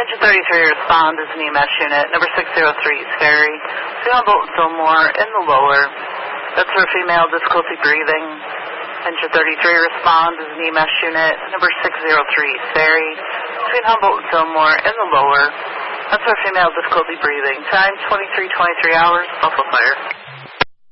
Engine 33 respond is an EMS unit. Number 603 is Ferry. Beyond Bolton Fillmore in the lower. That's for female difficulty breathing. Engine 33 respond is an EMS unit. Number 603 is Ferry. Between Humboldt and Fillmore in the lower. That's for female difficulty breathing. Time 23:23 hours. Buffalo Fire.